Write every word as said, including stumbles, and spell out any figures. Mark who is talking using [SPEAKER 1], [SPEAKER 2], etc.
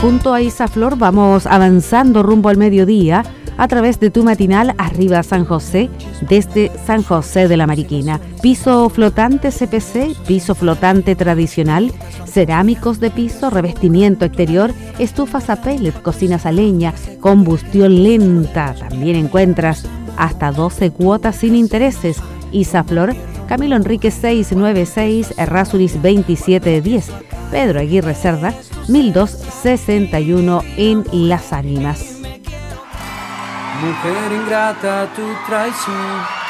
[SPEAKER 1] Junto a Isaflor vamos avanzando rumbo al mediodía a través de tu matinal Arriba San José, desde San José de la Mariquina. Piso flotante C P C, piso flotante tradicional, cerámicos de piso, revestimiento exterior, estufas a pellet, cocinas a leña, combustión lenta. También encuentras hasta doce cuotas sin intereses. Isaflor, Camilo Enrique seiscientos noventa y seis, Errázuriz veintisiete diez, Pedro Aguirre Cerda, mil doscientos sesenta y uno en Las Ánimas.
[SPEAKER 2] Mujer ingrata, tu traición